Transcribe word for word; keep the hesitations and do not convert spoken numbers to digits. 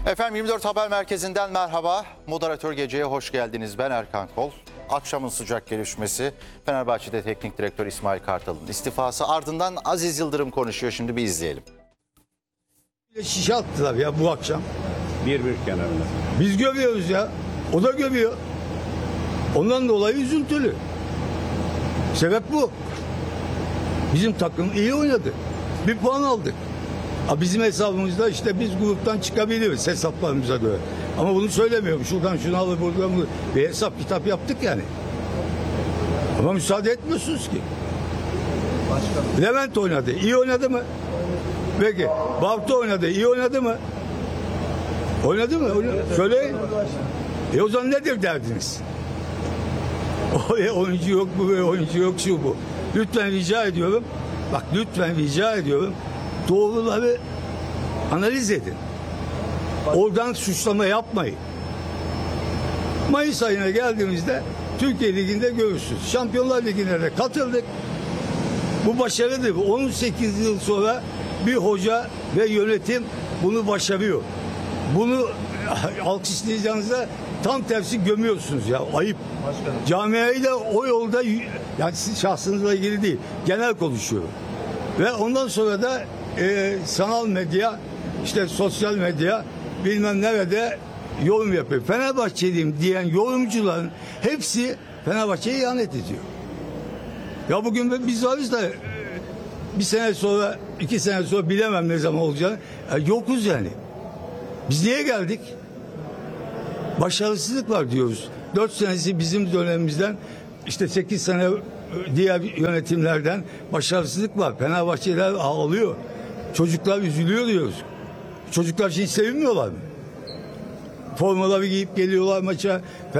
Efendim yirmi dört Haber Merkezi'nden merhaba. Moderatör Gece'ye hoş geldiniz. Ben Erkan Kol. Akşamın sıcak gelişmesi Fenerbahçe'de teknik direktör İsmail Kartal'ın istifası, ardından Aziz Yıldırım konuşuyor. Şimdi bir izleyelim. Şişe attılar ya bu akşam. Bir bir kenarında. Biz gömüyoruz ya. O da gömüyor. Ondan dolayı üzüntülü. Sebep bu. Bizim takım iyi oynadı. Bir puan aldık. Ha, bizim hesabımızda işte biz gruptan çıkabiliriz hesaplarımıza göre. Ama bunu söylemiyorum. Şuradan şunu alır, buradan bunu. Bir hesap kitap yaptık yani. Ama müsaade etmiyorsunuz ki. Başkanım. Levent oynadı. İyi oynadı mı? Peki. Bartu oynadı. İyi oynadı mı? Oynadı mı? Oynadı. Söyleyin. E o zaman nedir derdiniz? O oyuncu yok, bu oyuncu yok, şu bu. Lütfen rica ediyorum. Bak lütfen rica ediyorum. Doğruları analiz edin. Oradan suçlama yapmayın. Mayıs ayına geldiğimizde Türkiye Ligi'nde görürsünüz. Şampiyonlar Ligi'ne de katıldık. Bu başarıdır. on sekiz yıl sonra bir hoca ve yönetim bunu başarıyor. Bunu alkışlayacağınızda tam tersi gömüyorsunuz ya. Ayıp. Başkanım. Camiayı da o yolda, yani siz şahsınızla ilgili değil, genel konuşuyorum. Ve ondan sonra da e, sanal medya, işte sosyal medya bilmem nerede yorum yapıyor. Fenerbahçeliyim diyen yorumcuların hepsi Fenerbahçe'ye ihanet ediyor. Ya bugün biz varız da bir sene sonra, iki sene sonra bilemem ne zaman olacağını. Yani yokuz yani. Biz niye geldik? Başarısızlık var diyoruz. Dört senesi bizim dönemimizden, işte sekiz sene diğer yönetimlerden başarısızlık var. Fenerbahçeliler ağlıyor. Çocuklar üzülüyor diyoruz. Çocuklar şimdi sevinmiyorlar mı? Formaları giyip geliyorlar maça.